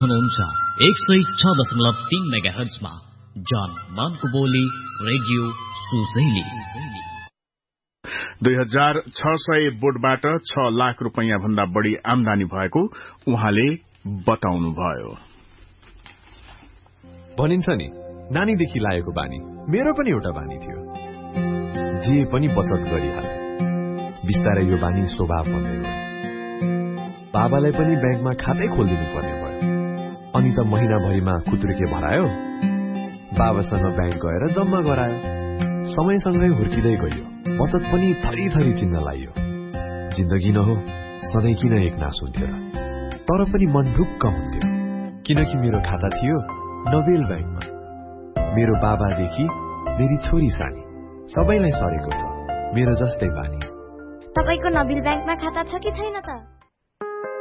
हुनुहुन्छ 106.3 मेगाहर्जमा जन मानको बोली रेडियो सुजैली। 2600 बोटबाट 6 लाख रुपैयाँ भन्दा बढ़ी आमदानी भएको उहाँले बताउनुभयो। भनिन्छ नि, नानीदेखि लागेको बानी मेरो पनि एउटा बानी थियो। जे पनि बचत गरिहाले। बिस्तारै यो बानी स्वभाव बन्दै गयो। बाबालाई पनि ब्याङ्कमा खातै खोलिदिनु पर्ने भयो। अनि त महिनाभरिमा खुत्रुके भरायो, बाबासँग ब्याङ्क गएर जम्मा गरायो। समयसँगै हुर्किँदै गयो, बचत पनि थरी थरी चिन्न लाग्यो। जिन्दगी न हो, सधैँ किन एक नास हुन्थ्यो र? तर पनि मन ढुक्क हुन्थ्यो, किनकि मेरो खाता थियो नोबेल ब्याङ्कमा। मेरो बाबादेखि मेरी छोरी सानी सबैलाई सरेको छ मेरो जस्तै बानी। तपाईको नोबेल ब्याङ्कमा खाता छ कि छैन त?